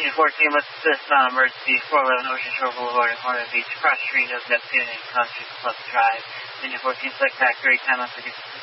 Union 14, what's this on emergency 411 Ocean Shore Boulevard in Corner Beach, cross street of Neptune and Country Club Drive. Union 14, select back, time on 56.